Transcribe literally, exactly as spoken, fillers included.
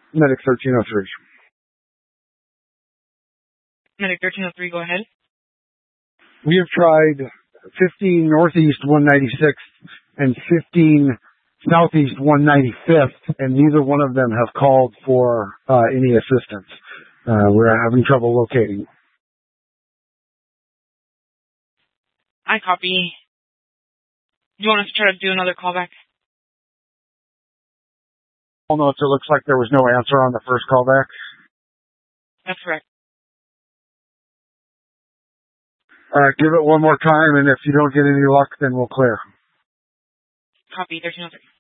Medic thirteen oh three. Medic thirteen oh three, go ahead. We have tried fifteen Northeast one ninety-sixth and fifteen Southeast one ninety-fifth, and neither one of them have called for uh, any assistance. Uh, we're having trouble locating. I copy. Do you want us to try to do another callback? All notes, it looks like there was no answer on the first callback. That's correct. All right, give it one more time, and if you don't get any luck, then we'll clear. Copy, thirteen oh three.